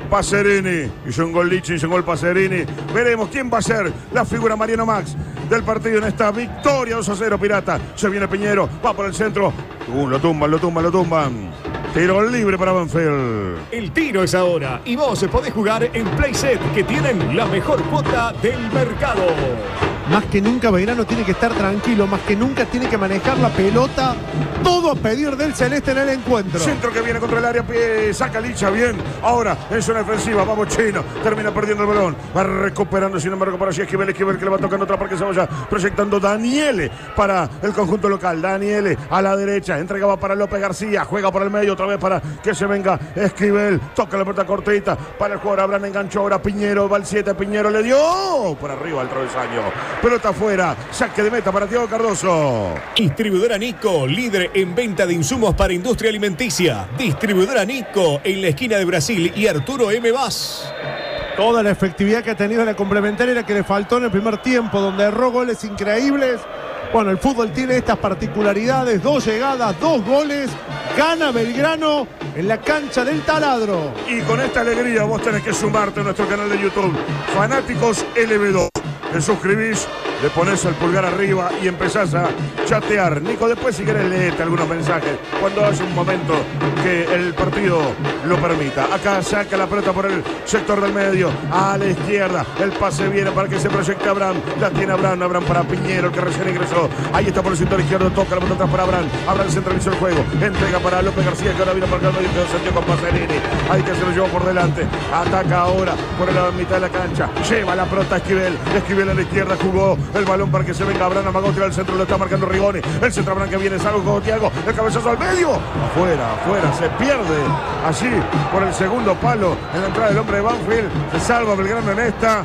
Pacerini. Hizo un gol Lichi, hizo un gol Pacerini. Veremos quién va a ser la figura Mariano Max del partido en esta victoria 2-0 Pirata. Se viene Piñero, va por el centro. Lo tumban. Tiro libre para Banfield. El tiro es ahora y vos podés jugar en Playset, que tienen la mejor cuota del mercado. Más que nunca Belgrano tiene que estar tranquilo, más que nunca tiene que manejar la pelota, todo a pedir del celeste en el encuentro. Centro que viene contra el área, saca Licha bien. Ahora en zona defensiva, vamos Chino, termina perdiendo el balón, va recuperando sin embargo para allí Esquivel que le va tocando otra parte que se vaya proyectando Daniele para el conjunto local. Daniele a la derecha, entregaba para López García, juega por el medio otra vez para que se venga Esquivel, toca la pelota cortita para el jugador Abraham, enganchó ahora Piñero, va al 7, Piñero le dio por arriba al travesaño. Pelota afuera, saque de meta para Thiago Cardoso. Distribuidora Nico, líder en venta de insumos para industria alimenticia. Distribuidora Nico en la esquina de Brasil y Arturo M. Vaz. Toda la efectividad que ha tenido la complementaria era que le faltó en el primer tiempo, donde erró goles increíbles. Bueno, el fútbol tiene estas particularidades, 2 llegadas, 2 goles, gana Belgrano en la cancha del Taladro. Y con esta alegría vos tenés que sumarte a nuestro canal de YouTube, Fanáticos LB2. Te suscribís, le pones el pulgar arriba y empezás a chatear. Nico, después si querés leete algunos mensajes cuando haya un momento que el partido lo permita. Acá saca la pelota por el sector del medio, a la izquierda, el pase viene para que se proyecte Abraham, la tiene Abraham para Piñero, el que recién ingresó, ahí está por el sector izquierdo, toca la pelota para Abraham centralizó el juego, entrega para López García, que ahora viene por el medio, que se con Pacerini, ahí que se lo llevó por delante, ataca ahora por la mitad de la cancha, lleva la pelota Esquivel a la izquierda, jugó el balón para que se venga Abraham, amagó, tira al centro, lo está marcando Rigoni, el centro Abraham que viene, salgo con Thiago, el cabezazo al medio, afuera, se pierde allí por el segundo palo en la entrada del hombre de Banfield, se salva Belgrano en esta,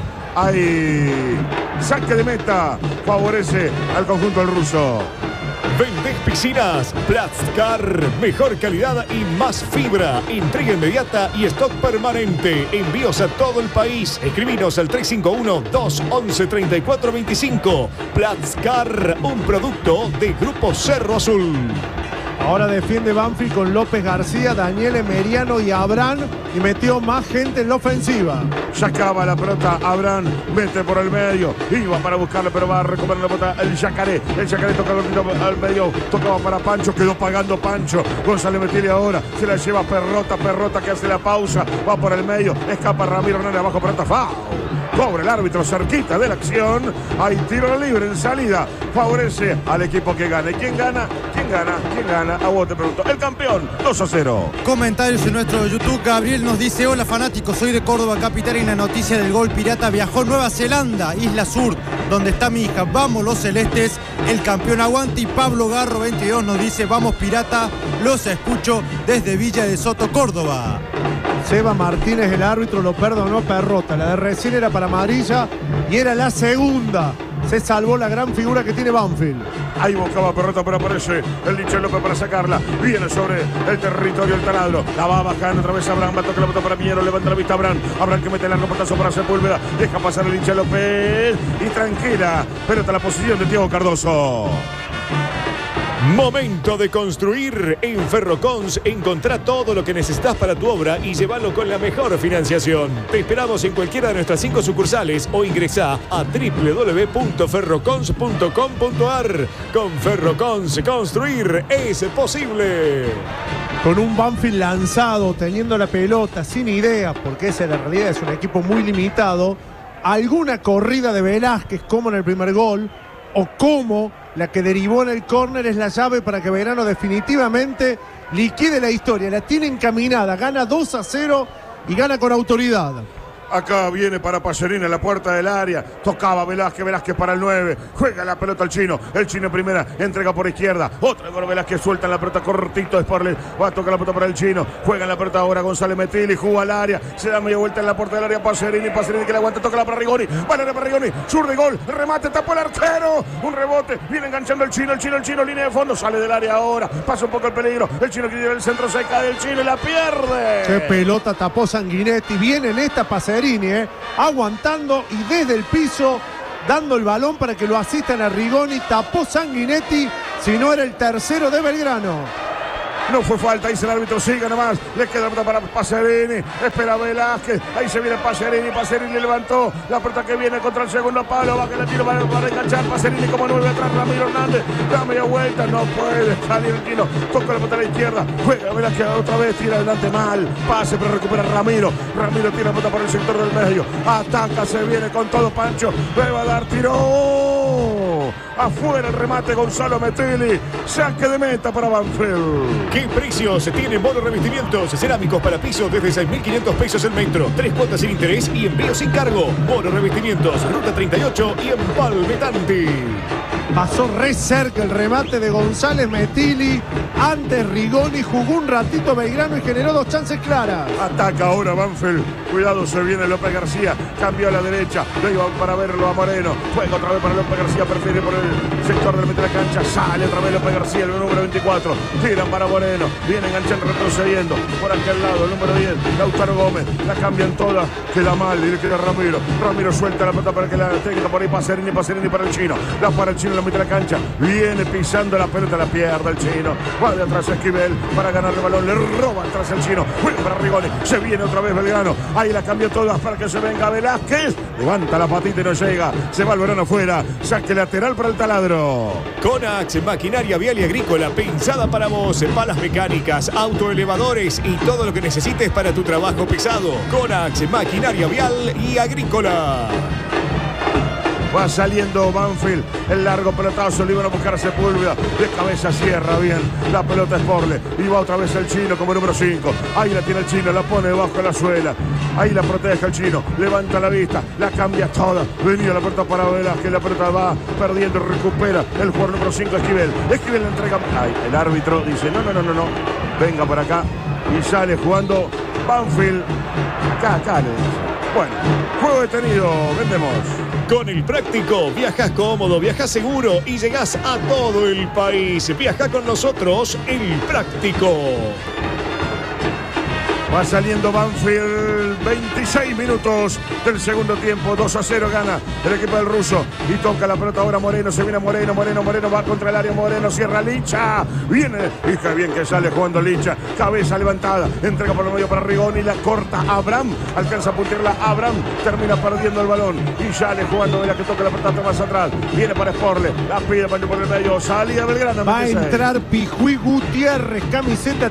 hay saque de meta, favorece al conjunto del ruso. Vendés piscinas, Platzcar, mejor calidad y más fibra, entrega inmediata y stock permanente, envíos a todo el país, escribinos al 351-211-3425, Platzcar, un producto de Grupo Cerro Azul. Ahora defiende Banfield con López García, Daniele Meriano y Abraham, y metió más gente en la ofensiva. Sacaba la pelota Abraham, mete por el medio, iba para buscarle, pero va a recuperar la pelota el Yacaré toca al medio, tocaba para Pancho, quedó pagando Pancho, González Metilli ahora, se la lleva Perrota que hace la pausa, va por el medio, escapa Ramiro Hernández abajo, Perrota, foul. Cobra el árbitro cerquita de la acción. Hay tiro libre en salida. Favorece al equipo que gane. ¿Quién gana? A vos te pregunto. El campeón, 2-0. Comentarios en nuestro YouTube. Gabriel nos dice: hola fanáticos, soy de Córdoba capital y la noticia del gol pirata viajó a Nueva Zelanda, Isla Sur, donde está mi hija. Vamos los celestes, el campeón aguante. Y Pablo Garro 22 nos dice: vamos pirata, los escucho desde Villa de Soto, Córdoba. Seba Martínez, el árbitro, lo perdonó Perrota. La de recién era para amarilla y era la segunda. Se salvó la gran figura que tiene Banfield. Ahí buscaba Perrota, pero aparece el Licha López para sacarla. Viene sobre el territorio del Taladro. La va bajando otra vez Abraham. Va a tocar la pelota para Piñero. Levanta la vista Abraham. Abraham que mete el largo portazo para Sepúlveda. Deja pasar el Licha López. Y tranquila. Pelota a la posición de Thiago Cardoso. Momento de construir. En Ferrocons encontrá todo lo que necesitas para tu obra y llévalo con la mejor financiación. Te esperamos en cualquiera de nuestras 5 sucursales o ingresá a www.ferrocons.com.ar. Con Ferrocons, construir es posible. Con un Banfield lanzado, teniendo la pelota, sin ideas, porque esa en la realidad es un equipo muy limitado, alguna corrida de Velázquez, como en el primer gol, o como la que derivó en el córner, es la llave para que Belgrano definitivamente liquide la historia. La tiene encaminada, gana 2-0 y gana con autoridad. Acá viene para Pacerini en la puerta del área. Tocaba Velázquez para el 9. Juega la pelota el chino primera, entrega por izquierda. Otra por Velázquez, suelta en la pelota cortito. Sporle va a tocar la pelota para el chino. Juega en la pelota ahora González Metilli, juega al área. Se da media vuelta en la puerta del área. Pacerini que le aguanta, toca la para Rigoni. Vale para Rigoni, sur de gol, remate, tapó el arquero. Un rebote, viene enganchando el chino, línea de fondo. Sale del área ahora, pasa un poco el peligro. El chino que lleva el centro, se cae el chino y la pierde. Qué pelota tapó Sanguinetti. Viene en esta Pacerini, aguantando y desde el piso dando el balón para que lo asistan a Rigoni. Tapó Sanguinetti, si no era el tercero de Belgrano. No fue falta, dice el árbitro, siga nomás. Le queda la pelota para Pacerini. Espera Velázquez. Ahí se viene Pacerini. Pacerini levantó la pelota que viene contra el segundo palo. Va que la tiro para enganchar. Pacerini como 9 atrás. Ramiro Hernández. Da media vuelta. No puede salir el tiro. Toca la pelota a la izquierda. Juega Velázquez otra vez. Tira adelante mal. Pase, pero recupera Ramiro. Ramiro tira la pelota por el sector del medio. Ataca, se viene con todo Pancho. Le va a dar tiro. Afuera el remate Gonzalo Metelli. Saque de meta para Banfield. ¿Qué precios tiene Mono Revestimientos? Cerámicos para piso desde 6.500 pesos el metro. 3 cuotas sin interés y envío sin cargo. Mono Revestimientos, ruta 38 y en Palmetanti. Pasó re cerca el remate de González Metelli. Antes Rigoni jugó un ratito Belgrano y generó 2 chances claras. Ataca ahora Banfield. Cuidado, se viene López García. Cambió a la derecha. Lo iba para verlo a Moreno. Juega otra vez para López García. Prefiere por el sector del medio de la cancha. Sale otra vez López García, el número 24. Tiran para Moreno. Viene enganchando, retrocediendo. Por aquel lado, el número 10. Lautaro Gómez. La cambian todas. Queda mal. Y le queda Ramiro. Ramiro suelta la pelota para que la técnica por ahí. Pacerini para el chino. La para el chino en la mitad de la cancha. Viene pisando la pelota. La pierde el chino. Va de atrás Esquivel para ganar el balón. Le roba atrás el chino. Juega para Rigoni. Se viene otra vez Belgrano. Ahí la cambió todas para que se venga Velázquez. Levanta la patita y no llega. Se va el verano afuera. Saque lateral para el taladro. Conax, maquinaria vial y agrícola pensada para vos. Palas mecánicas, autoelevadores y todo lo que necesites para tu trabajo pesado. Conax, maquinaria vial y agrícola. Va saliendo Banfield, el largo pelotazo, le iban a buscar a Sepúlveda, de cabeza cierra bien, la pelota es Porle, y va otra vez el chino como número 5, ahí la tiene el chino, la pone debajo de la suela, ahí la protege el chino, levanta la vista, la cambia toda, venía la pelota para Velázquez, la pelota va perdiendo, recupera el jugador número 5, Esquivel le entrega, ay, el árbitro dice, no, venga por acá, y sale jugando Banfield, acá le dice. Bueno, juego detenido, vendemos. Con el Práctico, viajas cómodo, viajas seguro y llegás a todo el país. Viaja con nosotros, el Práctico. Va saliendo Banfield, 26 minutos del segundo tiempo, 2-0 gana el equipo del ruso. Y toca la pelota ahora Moreno, se viene Moreno, va contra el área Moreno, cierra Licha. Viene, y qué bien que sale jugando Licha. Cabeza levantada, entrega por el medio para Rigoni, la corta Abraham, alcanza a puntearla Abraham, termina perdiendo el balón. Y sale jugando de la que toca la pelota más atrás. Viene para Sporle, la pide por el medio, salida Belgrano. Va a entrar Pijuí Gutiérrez, camiseta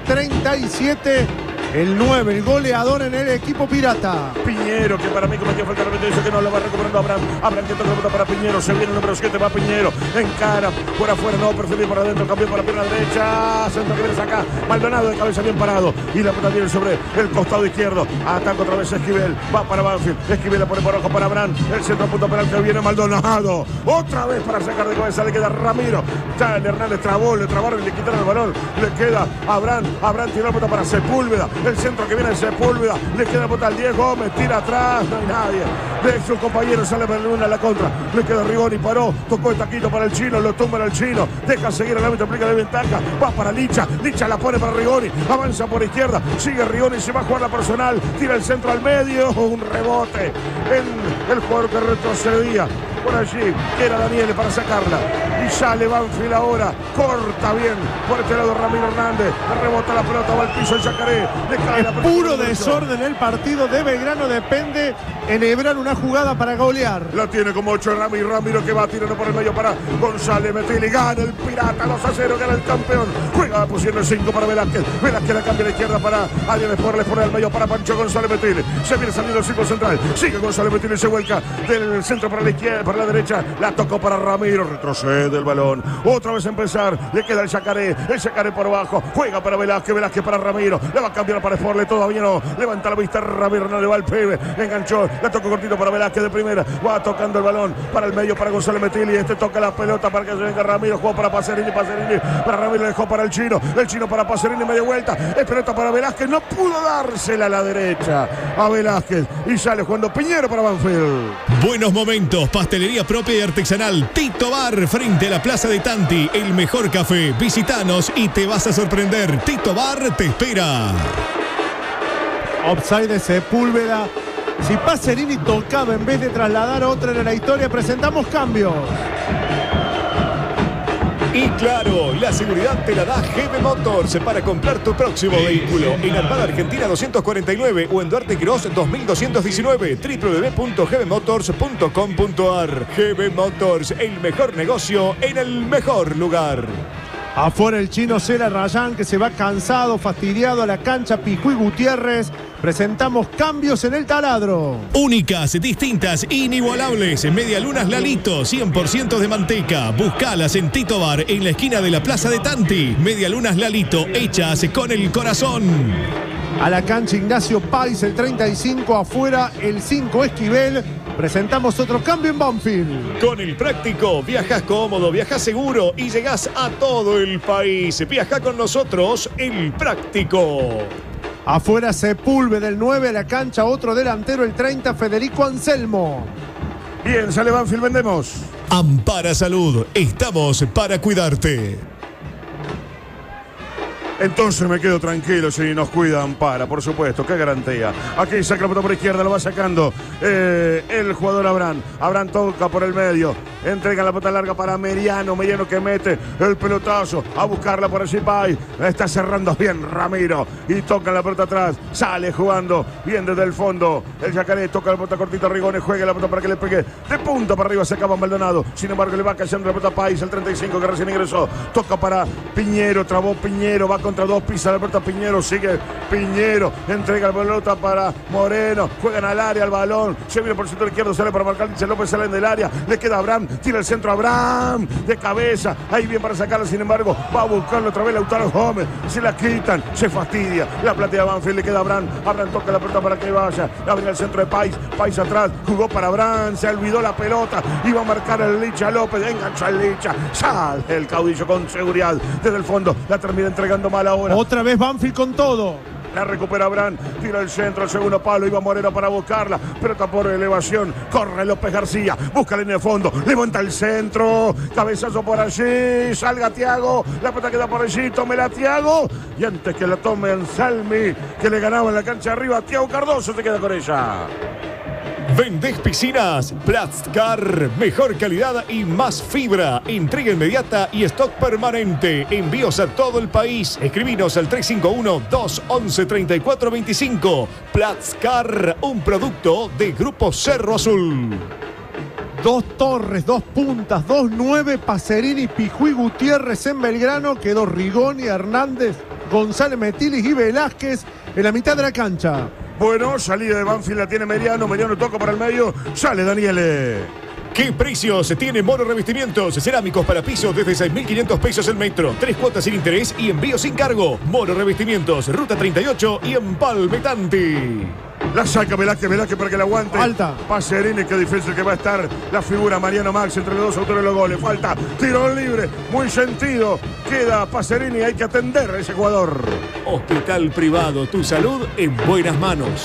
37. El 9, el goleador en el equipo pirata. Piñero, que para mí cometió falta de repente, dice que no lo va recuperando Abraham. Abraham que toca la pelota para Piñero. Se viene el número 7, va Piñero. Encara, por afuera, no, perfil por adentro, cambió por la pierna derecha. Centro que viene acá. Maldonado de cabeza bien parado. Y la pelota viene sobre el costado izquierdo. Ataca otra vez Esquivel. Va para Banfield. Esquivel la pone por ojo para Abraham. El centro punto penal que viene Maldonado. Otra vez para sacar de cabeza. Le queda Ramiro. Ya el Hernández trabó, le trabaron y le quitaron el balón. Le queda Abraham. Abraham tiró la pelota para Sepúlveda. El centro que viene de Sepúlveda, le queda la pelota al Diego Gómez, tira atrás, no hay nadie. De su compañero sale Berluna a la contra, le queda Rigoni, paró, tocó el taquito para el chino, lo tumba al chino, deja seguir el árbitro, aplica de ventaja, va para Licha, Licha la pone para Rigoni, avanza por izquierda, sigue Rigoni, se va a jugar la personal, tira el centro al medio, un rebote en el jugador que retrocedía. Por allí, que era Daniel para sacarla. Y sale Banfield ahora. Corta bien. Por este lado Ramiro Hernández. Le rebota la pelota, va al piso el Yacaré. Le cae la pelota. Puro desorden el partido de Belgrano. Depende enhebrar una jugada para golear. La tiene como 8 Ramiro. Ramiro que va tirando por el medio para González Metelli. Gana el Pirata 2-0. Gana el campeón. Juega posición el 5 para Velázquez. Velázquez la cambia a la izquierda para Ariel Sport. Le pone al medio para Pancho González Metelli. Se viene saliendo el círculo central. Sigue González Metelli. Se vuelca del centro para la izquierda. Para la derecha, la tocó para Ramiro, retrocede el balón, otra vez a empezar, le queda el Yacaré por abajo, juega para Velázquez para Ramiro, le va a cambiar para Sporle, todavía no, levanta la vista Ramiro, no le va al pibe, enganchó, la tocó cortito para Velázquez de primera, va tocando el balón para el medio para González Metelli, toca la pelota para que se venga Ramiro, juega para Pacerini, para Ramiro, le dejó para el chino para Pacerini, media vuelta, es pelota para Velázquez, no pudo dársela a la derecha a Velázquez, y sale jugando Piñero para Banfield. Buenos momentos, pastelería propia y artesanal Tito Bar, frente a la Plaza de Tanti, el mejor café. Visítanos y te vas a sorprender. Tito Bar te espera. Offside de Sepúlveda. Si Pacerini tocaba en vez de trasladar a otra en la historia, presentamos cambios. Y claro, la seguridad te la da GB Motors para comprar tu próximo vehículo en Armada Argentina 249 o en Duarte Quirós 2219, www.gbmotors.com.ar. GB Motors, el mejor negocio en el mejor lugar. Afuera el chino Cela Rayán, que se va cansado, fastidiado a la cancha Pijuy Gutiérrez. Presentamos cambios en el taladro. Únicas, distintas, inigualables. Medialunas Lalito, 100% de manteca. Buscalas en Tito Bar, en la esquina de la Plaza de Tanti. Medialunas Lalito, hechas con el corazón. A la cancha Ignacio Pais, el 35. Afuera el 5 Esquivel. Presentamos otro cambio en Banfield. Con el práctico, viajas cómodo, viajas seguro y llegás a todo el país. Viaja con nosotros, el práctico. Afuera Sepúlveda del 9, a la cancha otro delantero, el 30, Federico Anselmo. Bien, sale Banfield, vendemos. Ampara Salud, estamos para cuidarte. Entonces me quedo tranquilo si nos cuida Ampara, por supuesto, qué garantía. Aquí saca la pelota por izquierda, lo va sacando el jugador Abraham. Abraham toca por el medio, entrega la pelota larga para Meriano. Meriano que mete el pelotazo a buscarla por allí. Pay está cerrando bien Ramiro y toca la pelota atrás. Sale jugando bien desde el fondo. El Yacaré toca la pelota cortita. Rigones juega la pelota para que le pegue de punta para arriba. Se acaba Maldonado. Sin embargo, le va cayendo la pelota a Pais, el 35 que recién ingresó. Toca para Piñero, trabó Piñero, va contra dos, pisa la pelota Piñero, sigue Piñero, entrega la pelota para Moreno, juegan al área, al balón, se viene por el sector izquierdo, sale para marcar Lince López, salen del área, le queda Abraham, tira el centro Abraham, de cabeza, ahí bien para sacarla, sin embargo, va a buscarlo otra vez Lautaro Gómez, se la quitan, se fastidia, la platea Banfield, le queda Abraham, Abraham toca la pelota para que vaya, abre el centro de Pais, Pais atrás, jugó para Abraham, se olvidó la pelota, iba a marcar el Licha López, engancha el Licha, sale el caudillo con seguridad, desde el fondo, la termina entregando mal ahora. Otra vez Banfield con todo. La recupera Abraham, tira el centro, el segundo palo, iba Moreno para buscarla, pelota por elevación, corre López García, busca la línea de fondo, levanta el centro, cabezazo por allí, salga Thiago, la pelota queda por allí, tómela Thiago, y antes que la tome Anselmi, que le ganaba en la cancha arriba, Thiago Cardoso se queda con ella. ¿Vendés piscinas? Platzcar, mejor calidad y más fibra. Entrega inmediata y stock permanente. Envíos a todo el país. Escribinos al 351-211-3425. Platzcar, un producto de Grupo Cerro Azul. Dos torres, dos puntas, 2-9, Pacerini, Pijuy Gutiérrez en Belgrano. Quedó Rigoni, Hernández, González Metilis y Velázquez en la mitad de la cancha. Bueno, salida de Banfield la tiene Meriano, Meriano toca para el medio, sale Daniele. ¿Qué precios tiene Moro Revestimientos? Cerámicos para pisos desde 6.500 pesos el metro. 3 cuotas sin interés y envío sin cargo. Moro Revestimientos, Ruta 38 y Empalme Tanti. La saca Velázquez para que la aguante. Falta. Pacerini, qué difícil que va a estar la figura Mariano Max entre los dos autores de los goles. Falta, tiro libre, muy sentido. Queda Pacerini, hay que atender a ese jugador. Hospital Privado, tu salud en buenas manos.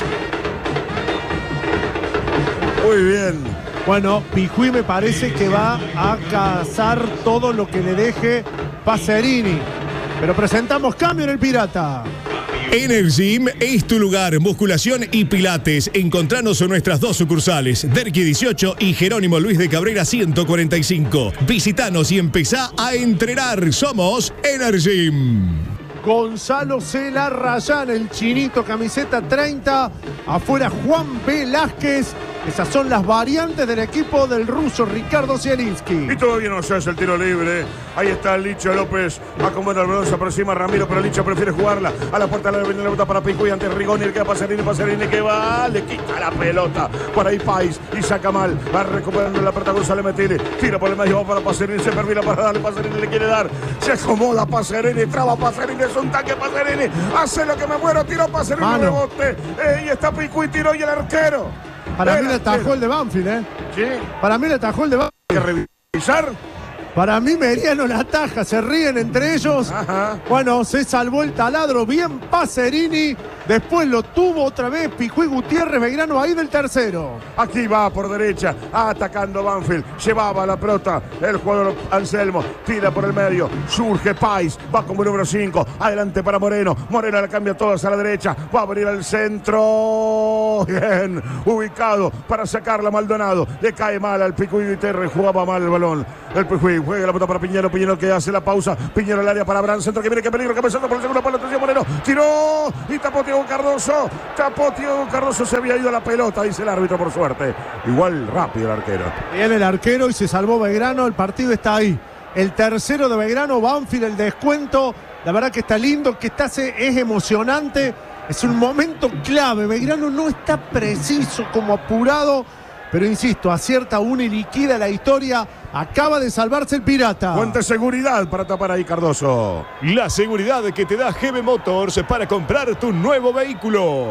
Muy bien. Bueno, Pijuy me parece que va a cazar todo lo que le deje Pacerini. Pero presentamos cambio en el Pirata. Energym es tu lugar, musculación y pilates. Encontranos en nuestras dos sucursales, Derqui 18 y Jerónimo Luis de Cabrera 145. Visitanos y empezá a entrenar. Somos Energym. Gonzalo Cela Rayán, el chinito, camiseta 30. Afuera Juan Velázquez. Esas son las variantes del equipo del ruso Ricardo Zielinski. Y todavía no se hace el tiro libre. Ahí está el Licha López. Acomoda el balón, se aproxima Ramiro, pero Licha prefiere jugarla. A la puerta le viene la pelota para Pijuy ante Rigoni. El que va Pacerini que va. Le quita la pelota. Por ahí Pais y saca mal. Va recuperando la pelota González Metili. Tira por el medio, va para Pacerini. Se perfila para darle. Pacerini le quiere dar. Se acomoda Pacerini. Traba Pacerini. Es un tanque Pacerini. Hace lo que me muero. Tiró Pacerini. Rebote. Y está Pijuy. Tiró y el arquero. Para mí le atajó el de Banfield, ¿eh? Sí. Para mí le atajó el de Banfield. Hay que revisar. Para mí Meriano la ataja, se ríen entre ellos. Ajá. Bueno, se salvó el taladro, bien Pacerini. Después lo tuvo otra vez Pijuy Gutiérrez, Belgrano ahí del tercero. Aquí va por derecha, atacando Banfield. Llevaba la pelota el jugador Anselmo. Tira por el medio. Surge Pais. Va como número 5. Adelante para Moreno. Moreno la cambia todas a la derecha. Va a abrir al centro. Bien. Ubicado para sacarla Maldonado. Le cae mal al Pijuy Gutiérrez. Jugaba mal el balón. El Pijuy juega la pelota para Piñero. Piñero que hace la pausa. Piñero al área para Abraham. Centro que viene, que peligro. Cabezando por el segundo palo. Atención Moreno. Tiró. Y tapó Tiago Cardoso. Tapó Tiago Cardoso. Se había ido a la pelota. Dice el árbitro por suerte. Igual rápido el arquero. Viene el arquero y se salvó Belgrano. El partido está ahí. El tercero de Belgrano. Banfield el descuento. La verdad que está lindo. Que es emocionante. Es un momento clave. Belgrano no está preciso, como apurado. Pero insisto, acierta uno y liquida la historia. Acaba de salvarse el Pirata. Cuánta seguridad para tapar ahí Cardoso. La seguridad que te da GB Motors para comprar tu nuevo vehículo.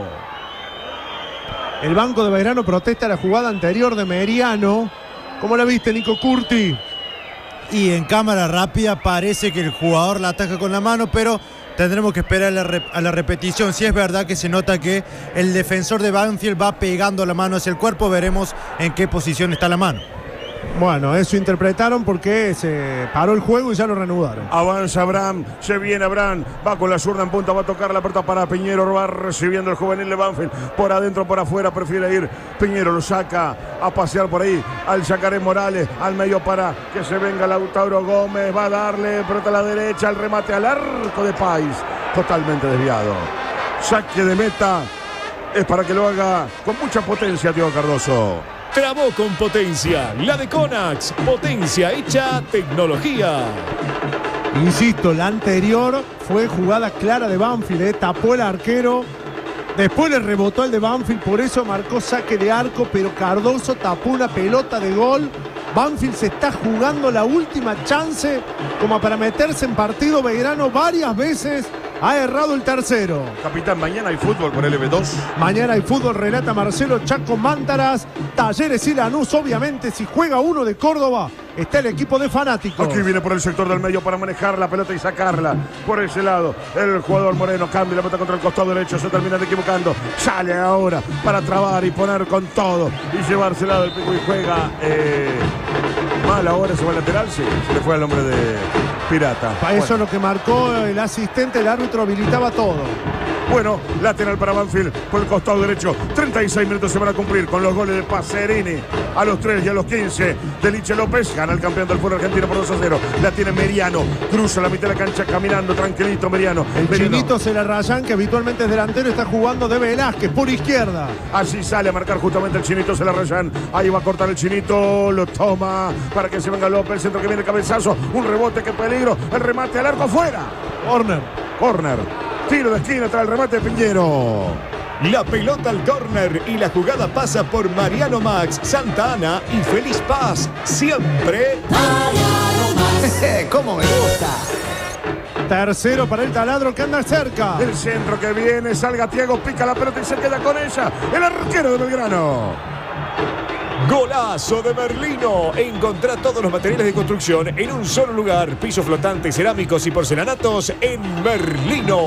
El banco de Belgrano protesta la jugada anterior de Meriano. ¿Cómo la viste, Nico Curti? Y en cámara rápida parece que el jugador la ataca con la mano, pero tendremos que esperar a la repetición. Si es verdad que se nota que el defensor de Banfield va pegando la mano hacia el cuerpo, veremos en qué posición está la mano. Bueno, eso interpretaron porque se paró el juego y ya lo reanudaron. Avanza Abraham, se viene Abraham, va con la zurda en punta, va a tocar la pelota para Piñero, va recibiendo el juvenil de Banfield, por adentro, por afuera, prefiere ir Piñero, lo saca a pasear por ahí, al Yacaré Morales, al medio para que se venga Lautaro Gómez, va a darle pelota a la derecha, al remate al arco de Pais, totalmente desviado. Saque de meta, es para que lo haga con mucha potencia Tiago Cardoso. Trabó con potencia, la de Conax, potencia hecha tecnología. Insisto, la anterior fue jugada clara de Banfield, tapó el arquero, después le rebotó el de Banfield, por eso marcó saque de arco, pero Cardoso tapó una pelota de gol. Banfield se está jugando la última chance como para meterse en partido. Belgrano varias veces ha errado el tercero. Capitán, mañana hay fútbol por LB2. Mañana hay fútbol, relata Marcelo Chaco Mántaras. Talleres y Lanús, obviamente, si juega uno de Córdoba, está el equipo de Fanáticos. Aquí viene por el sector del medio para manejar la pelota y sacarla por ese lado. El jugador Moreno cambia la pelota contra el costado derecho, se termina equivocando. Sale ahora para trabar y poner con todo y llevársela del pico y juega. Mal ahora, se va al lateral, sí, se le fue al hombre de Pirata. Para eso lo que marcó el asistente, el árbitro habilitaba todo. Bueno, lateral para Banfield por el costado derecho. 36 minutos se van a cumplir con los goles de Pacerini. A los 3 y a los 15 de Liche López. Gana el campeón del fútbol argentino por 2-0. La tiene Meriano. Cruza la mitad de la cancha caminando tranquilito Meriano. El Chinito Celarrayán, que habitualmente es delantero, está jugando de Velázquez por izquierda. Así sale a marcar justamente el Chinito Celarrayán. Ahí va a cortar el Chinito. Lo toma para que se venga López. El centro que viene, cabezazo. Un rebote, qué peligro. El remate al arco afuera. Corner. Tiro de esquina tras el remate de Piñero. La pelota al córner y la jugada pasa por Mariano Max, Santa Ana y Feliz Paz. Siempre Mariano Max. ¿Cómo me gusta? Tercero para el Taladro que anda cerca. El centro que viene, salga Tiago, pica la pelota y se queda con ella. El arquero de Belgrano. Golazo de Merlino. Encontrá todos los materiales de construcción en un solo lugar. Pisos flotantes, cerámicos y porcelanatos en Merlino.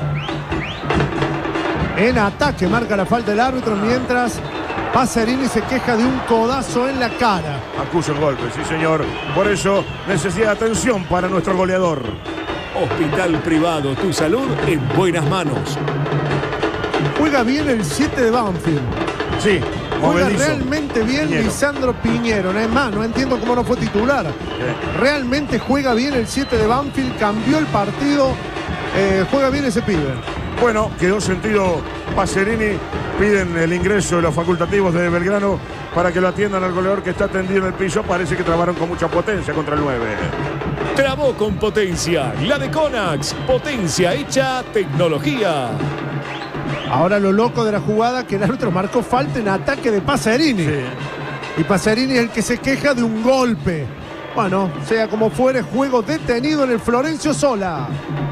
En ataque marca la falta del árbitro mientras Pacerini se queja de un codazo en la cara. Acusa el golpe, sí señor. Por eso necesidad de atención para nuestro goleador. Hospital Privado, tu salud en buenas manos. Juega bien el 7 de Banfield. Sí. Juega movedizo. realmente bien Piñero. Lisandro Piñero. Es más, no entiendo cómo no fue titular. Realmente juega bien el 7 de Banfield. Cambió el partido. Juega bien ese pibe. Bueno, quedó sentido Pacerini. Piden el ingreso de los facultativos de Belgrano para que lo atiendan al goleador que está tendido en el piso. Parece que trabaron con mucha potencia contra el 9. Trabó con potencia, la de Conax, potencia hecha tecnología. Ahora lo loco de la jugada, que el árbitro marcó falta en ataque de Pacerini. Sí. Y Pacerini es el que se queja de un golpe. Bueno, sea como fuere, juego detenido en el Florencio Sola.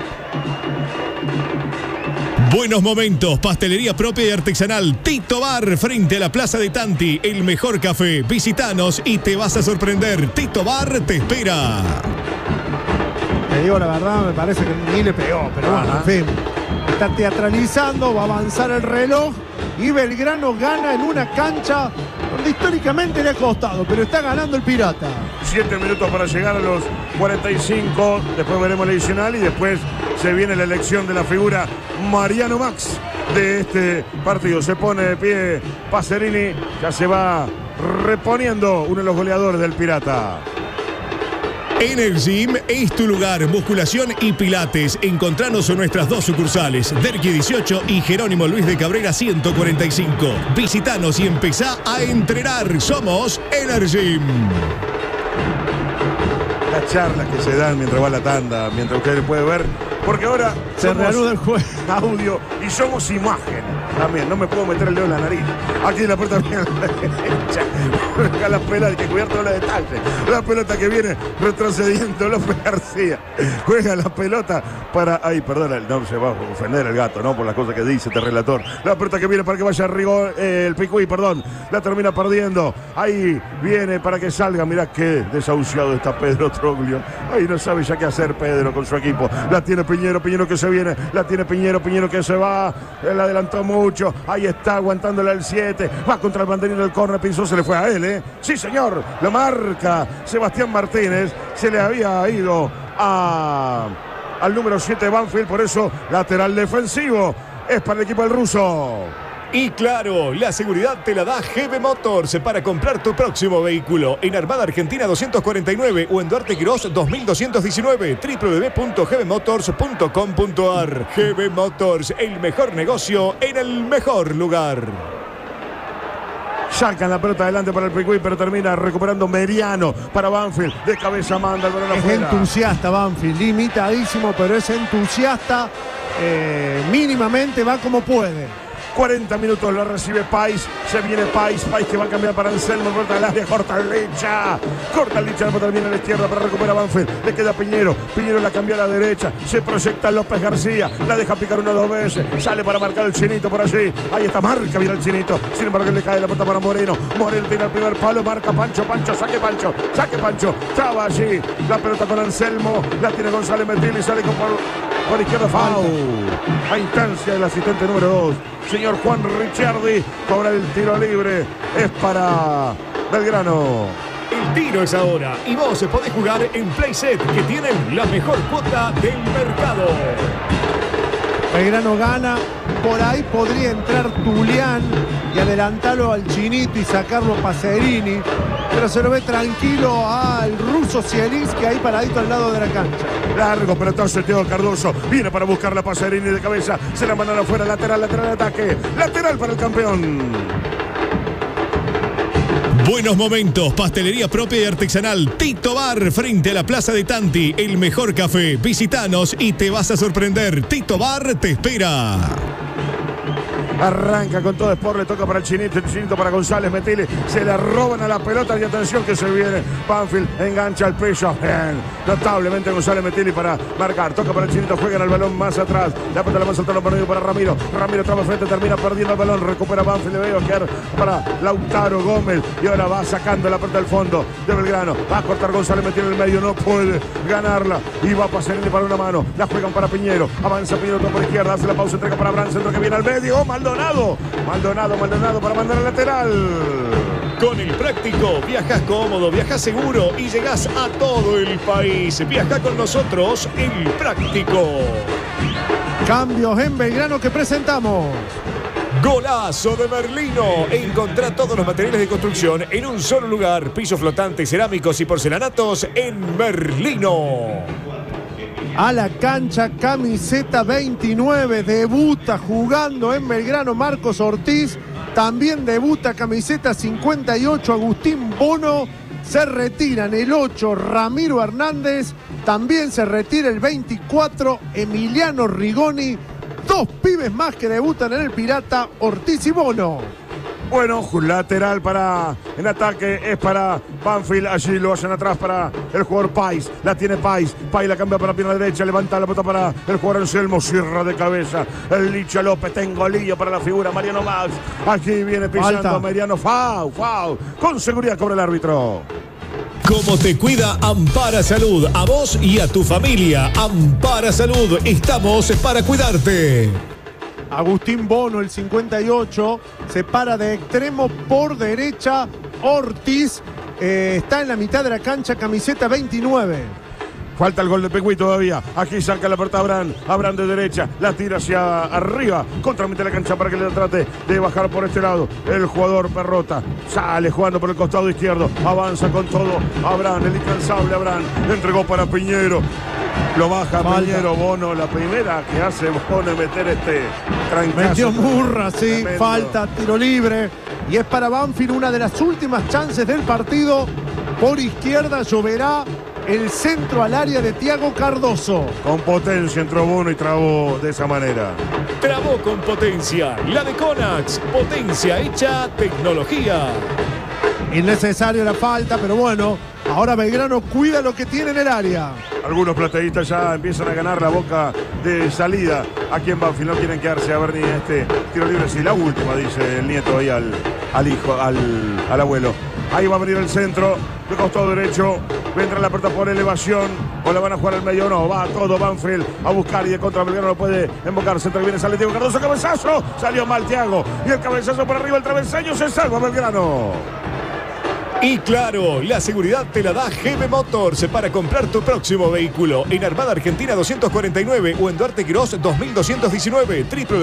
Buenos momentos, pastelería propia y artesanal Tito Bar frente a la Plaza de Tanti, el mejor café. Visítanos y te vas a sorprender. Tito Bar te espera. Te digo la verdad, me parece que ni le pegó, pero bueno, en fin. está teatralizando, va a avanzar el reloj y Belgrano gana en una cancha donde históricamente le ha costado, pero está ganando el Pirata. 7 minutos para llegar a los 45, después veremos el adicional y después se viene la elección de la figura Mariano Max de este partido. Se pone de pie Pacerini, ya se va reponiendo uno de los goleadores del Pirata. Energim es tu lugar, musculación y pilates. Encontranos en nuestras 2 sucursales, Derqui 18 y Jerónimo Luis de Cabrera 145. Visitanos y empezá a entrenar. Somos Energim. Las charlas que se dan mientras va la tanda, mientras ustedes pueden ver, porque ahora Se reanuda el juego. audio y somos imagen. También, no me puedo meter el dedo en la nariz. Aquí en la puerta viene a la derecha. Juega la pelota, hay que cuidar todos los detalles. La pelota que viene retrocediendo López García. Juega la pelota para. Ay, perdona, no se va a ofender el gato, ¿no? Por las cosas que dice este relator. La pelota que viene para que vaya Rigor, el Picuí, perdón. La termina perdiendo. Ahí viene para que salga. Mirá qué desahuciado está Pedro Troglio. Ahí no sabe ya qué hacer Pedro con su equipo. La tiene Piñero, Piñero que se viene. La tiene Piñero, Piñero que se va. Él adelantó mucho. Ahí está aguantándole al 7. Va contra el banderín del córner. Pinzón se le fue a él, ¿eh? Sí, señor. Lo marca Sebastián Martínez. Se le había ido al número 7 Banfield. Por eso, lateral defensivo. Es para el equipo del ruso. Y claro, la seguridad te la da GB Motors para comprar tu próximo vehículo en Armada Argentina 249 o en Duarte Quirós 2219, www.gbmotors.com.ar. GB Motors, el mejor negocio en el mejor lugar. Sacan la pelota adelante para el Picuí, pero termina recuperando Meriano para Banfield. De cabeza manda el balón Es afuera. entusiasta Banfield, limitadísimo, pero es entusiasta. Mínimamente va como puede. 40 minutos lo recibe Pais. Se viene Pais que va a cambiar para Anselmo. Corta el área, corta el Licha. Corta el Licha, después termina a la izquierda para recuperar Banfield. Le queda Piñero. Piñero la cambia a la derecha. Se proyecta López García. La deja picar 1 o 2 veces. Sale para marcar el Chinito por allí. Ahí está, marca bien el Chinito. Sin embargo, le cae la pelota para Moreno. Moreno tira el primer palo. Marca Pancho. Saque Pancho. Estaba allí. La pelota con Anselmo. La tiene González Metil y sale por izquierda. Foul. A instancia del asistente número 2. Señor Juan Ricciardi cobra el tiro libre. Es para Belgrano. El tiro es ahora y vos podés jugar en Playset, que tienen la mejor cuota del mercado. Belgrano gana. Por ahí podría entrar Tulián y adelantarlo al Chinito y sacarlo a Pacerini. Pero se lo ve tranquilo al ruso Zielinski ahí paradito al lado de la cancha. Largo pelotazo, Teo Cardoso. Viene para buscar la Pacerini de cabeza. Se la mandan afuera, lateral de ataque. Lateral para el campeón. Buenos momentos, pastelería propia y artesanal Tito Bar, frente a la Plaza de Tanti, el mejor café. Visítanos y te vas a sorprender. Tito Bar te espera. Arranca con todo Sport, le toca para el Chinito para González Metile. Se le roban a la pelota y atención que se viene. Banfield engancha al pecho. Bien, notablemente González Metile para marcar. Toca para el Chinito, juegan el balón más atrás. La pelota la va a soltar perdido para Ramiro. Ramiro traba frente, termina perdiendo el balón. Recupera Banfield, le veo quedar para Lautaro Gómez. Y ahora va sacando la pelota del fondo de Belgrano. Va a cortar González Metile en el medio, no puede ganarla. Y va a pasar para una mano. La juegan para Piñero. Avanza Piñero por izquierda, hace la pausa, entrega para Bran, centro que viene al medio. Maldonado para mandar al lateral. Con el práctico, viajas cómodo, viajas seguro y llegás a todo el país. Viaja con nosotros, el práctico. Cambios en Belgrano que presentamos. Golazo de Merlino. Encontrá todos los materiales de construcción en un solo lugar. Pisos flotantes, cerámicos y porcelanatos en Merlino. A la cancha, camiseta 29, debuta jugando en Belgrano Marcos Ortiz, también debuta camiseta 58 Agustín Bono, se retiran el 8 Ramiro Hernández, también se retira el 24 Emiliano Rigoni, 2 pibes más que debutan en el Pirata, Ortiz y Bono. Bueno, lateral para en ataque es para Banfield. Allí lo hacen atrás para el jugador Pais. La tiene Pais. Pais la cambia para la pierna derecha. Levanta la pelota para el jugador Anselmo. Cierra de cabeza. El Licha López. Tengolillo para la figura Mariano Max. Aquí viene pisando Falta. Mariano. Foul. Con seguridad cobra el árbitro. Como te cuida Ampara Salud, a vos y a tu familia. Ampara Salud, estamos para cuidarte. Agustín Bono, el 58, se para de extremo por derecha. Ortiz está en la mitad de la cancha, camiseta 29. Falta el gol de Pegüí todavía. Aquí saca la pelota Abraham. Abraham de derecha. La tira hacia arriba. Contra la cancha para que le trate de bajar por este lado. El jugador Perrota. Sale jugando por el costado izquierdo. Avanza con todo. Abraham, el incansable Abraham. Le entregó para Piñero. Lo baja Piñero. Bono. La primera que hace Bono es meter este trancazo. Metió Murra, sí. Tremendo. Falta, tiro libre. Y es para Banfield una de las últimas chances del partido. Por izquierda lloverá. El centro al área de Thiago Cardoso. Con potencia entró Bono y trabó de esa manera. Trabó con potencia. La de Conax. Potencia hecha tecnología. Innecesario la falta, pero bueno, ahora Belgrano cuida lo que tiene en el área. Algunos plateístas ya empiezan a ganar la boca de salida. Aquí en Banfield no quieren quedarse a ver ni este tiro libre. Sí, la última, dice el nieto ahí al hijo, al abuelo. Ahí va a venir el centro, de costado derecho. Vendrá la pelota por elevación. O la van a jugar al medio, no. Va todo Banfield a buscar y de contra Belgrano lo puede embocar. Centro que viene, sale Thiago Cardoso, cabezazo. Salió mal Thiago. Y el cabezazo por arriba, el travesaño, se salva Belgrano. Y claro, la seguridad te la da GB Motors para comprar tu próximo vehículo en Armada Argentina 249 o en Duarte Quirós 2219,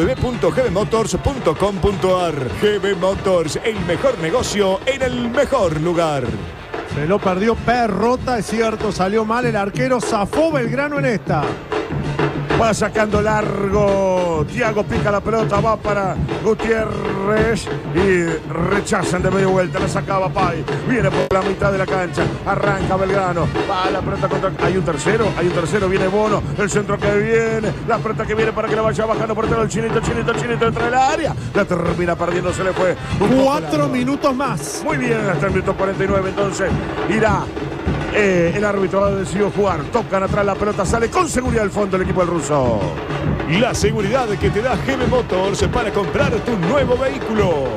www.gbmotors.com.ar. GB Motors, el mejor negocio en el mejor lugar. Se lo perdió Perrota, es cierto, salió mal el arquero, zafó Belgrano en esta. Va sacando largo. Thiago pica la pelota, va para Gutiérrez y rechazan de medio vuelta. La sacaba Pay. Viene por la mitad de la cancha. Arranca Belgrano. Va la pelota contra. Hay un tercero. Viene Bono. El centro que viene. La pelota que viene para que la vaya bajando por todo el Chinito entra en el área. La termina perdiendo. Se le fue. 4 minutos más. Muy bien, hasta el minuto 49. Entonces irá. El árbitro ha decidido jugar. Tocan atrás la pelota. Sale con seguridad al fondo el equipo del ruso. La seguridad que te da GB Motors para comprar tu nuevo vehículo.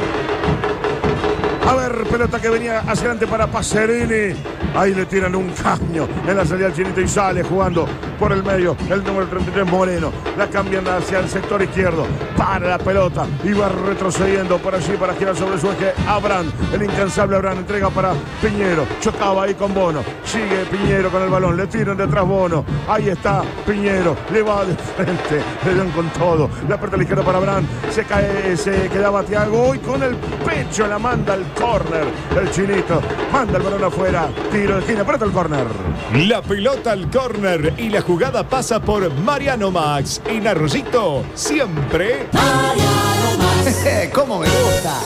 A ver, pelota que venía hacia adelante para Pacerini. Ahí le tiran un caño en la salida del Chinito y sale jugando por el medio. El número 33 Moreno. La cambian hacia el sector izquierdo. Para la pelota. Y va retrocediendo por allí para girar sobre su eje. Abraham, el incansable Abraham. Entrega para Piñero. Chocaba ahí con Bono. Sigue Piñero con el balón. Le tiran detrás Bono. Ahí está Piñero. Le va de frente. Le dan con todo. La pelota a la izquierda para Abraham. Se quedaba Thiago. Y con el pecho la manda al córner. El Chinito manda el balón afuera. Tiro de esquina, apretó el córner. La pelota al córner y la jugada pasa por Mariano Max. En Arroyito, siempre. Mariano Max. ¿Cómo me gusta?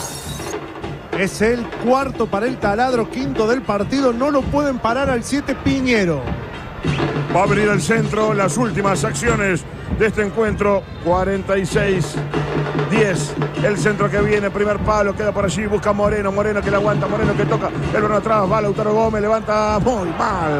Es el cuarto para el taladro, quinto del partido. No lo pueden parar al 7 Piñero. Va a venir al centro las últimas acciones de este encuentro. 46-10. El centro que viene, primer palo, queda por allí, busca Moreno. Moreno que la aguanta, Moreno que toca. El balón atrás, va Lautaro Gómez, levanta muy mal.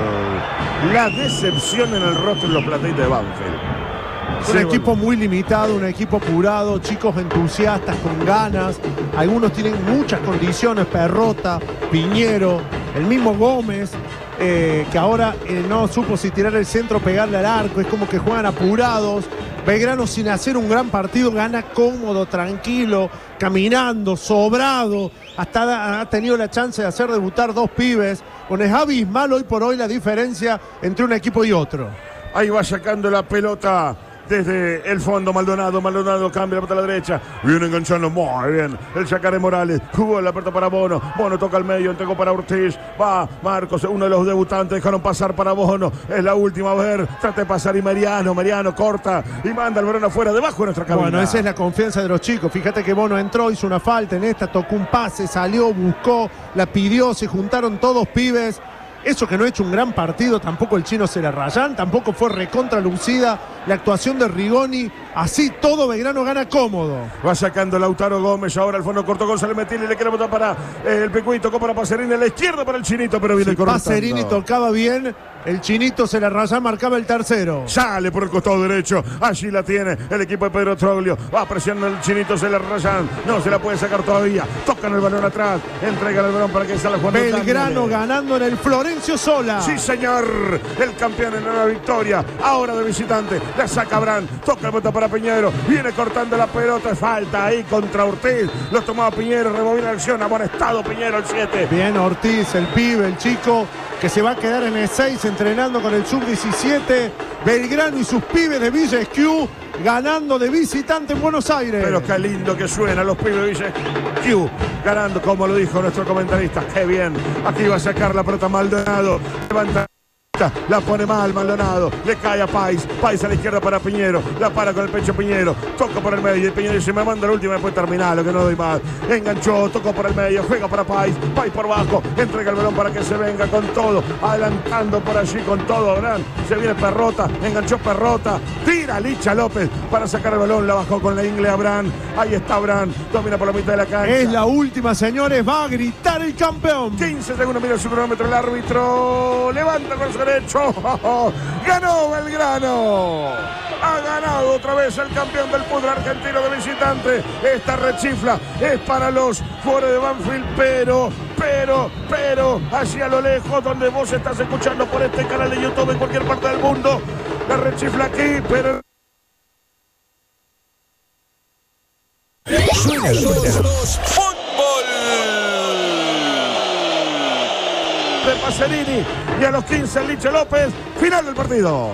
La decepción en el rostro de los plateístas de Banfield. Un equipo muy limitado, un equipo apurado, chicos entusiastas, con ganas. Algunos tienen muchas condiciones, Perrota, Piñero, el mismo Gómez, que ahora no supo si tirar el centro o pegarle al arco. Es como que juegan apurados. Belgrano, sin hacer un gran partido, gana cómodo, tranquilo, caminando, sobrado. Hasta ha tenido la chance de hacer debutar 2 pibes. Con es abismal hoy por hoy la diferencia entre un equipo y otro. Ahí va sacando la pelota desde el fondo Maldonado cambia la pelota a la derecha, viene enganchando muy bien el Yacaré Morales, jugó la pelota para Bono toca al medio, entregó para Ortiz, va Marcos, uno de los debutantes, dejaron pasar para Bono, es la última, a ver, trata de pasar y Mariano corta y manda el balón afuera, debajo de nuestra cabina. Bueno, esa es la confianza de los chicos. Fíjate que Bono entró, hizo una falta en esta, tocó un pase, salió, buscó, la pidió, se juntaron todos pibes. Eso que no ha hecho un gran partido, tampoco el chino Celarrayán, tampoco fue recontra lucida la actuación de Rigoni. Así todo Belgrano gana cómodo. Va sacando Lautaro Gómez, ahora al fondo corto González Metilli, le quiere botar para el Pecuy, tocó para Pacerini, a la izquierda para el Chinito, pero viene cortando. Pacerini tocaba bien, El Chinito se la raya, marcaba el tercero. Sale por el costado derecho. Allí la tiene el equipo de Pedro Troglio. Va presionando el Chinito, se la rayan. No se la puede sacar todavía. Tocan el balón atrás. Entregan el balón para que salga Juan Belgrano ganando en el Florencio Sola. Sí, señor. El campeón en la victoria. Ahora de visitante. La saca Brand. Toca el bota para Piñero. Viene cortando la pelota. Falta ahí contra Ortiz. Lo tomaba Piñero. Rebobina la acción. Amonestado Piñero el 7. Bien, Ortiz, el pibe, el chico que se va a quedar en el 6 entrenando con el sub-17. Belgrano y sus pibes de Villa Esquiú ganando de visitante en Buenos Aires. Pero qué lindo que suena los pibes de Villa Esquiú ganando, como lo dijo nuestro comentarista. Qué bien. Aquí va a sacar la pelota Maldonado. Levanta. La pone mal Maldonado, le cae a Pais a la izquierda para Piñero, la para con el pecho Piñero, toca por el medio y Piñero dice: me manda la última y después termina, lo que no doy más. Enganchó, tocó por el medio, juega para Pais por bajo, entrega el balón para que se venga con todo, adelantando por allí con todo. Brand, se viene Perrota, enganchó Perrota, tira Licha López para sacar el balón, la bajó con la ingle a Brand, ahí está Brand, domina por la mitad de la cancha. Es la última, señores, va a gritar el campeón. 15 segundos, mira su cronómetro, el árbitro levanta con su derecho. Ganó Belgrano. Ha ganado otra vez el campeón del fútbol argentino de visitante. Esta rechifla es para los jugadores de Banfield, pero allí a lo lejos donde vos estás escuchando por este canal de YouTube en cualquier parte del mundo, la rechifla aquí, pero Suena fútbol de Pacerini y a los 15 el Licha López. Final del partido.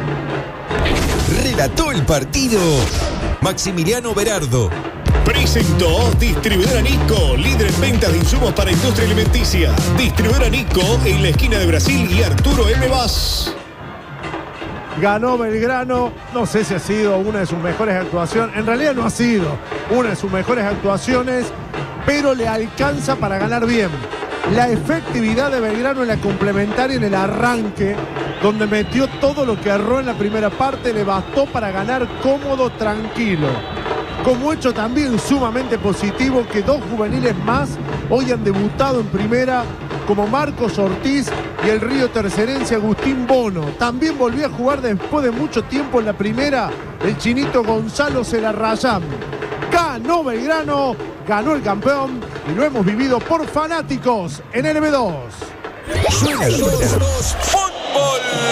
Relató el partido Maximiliano Berardo. Presentó Distribuidora Nico, líder en ventas de insumos para industria alimenticia. Distribuidora Nico en la esquina de Brasil y Arturo M. Vaz. Ganó Belgrano, no sé si ha sido una de sus mejores actuaciones, en realidad no ha sido una de sus mejores actuaciones, pero le alcanza para ganar bien. La efectividad de Belgrano en la complementaria en el arranque, donde metió todo lo que erró en la primera parte, le bastó para ganar cómodo, tranquilo. Como hecho también sumamente positivo que dos juveniles más hoy han debutado en primera, como Marcos Ortiz y el río tercerense Agustín Bono. También volvió a jugar después de mucho tiempo en la primera el chinito Gonzalo Celarrayán. Ganó Belgrano, ganó el campeón y lo hemos vivido por fanáticos en LB2. Suena fútbol.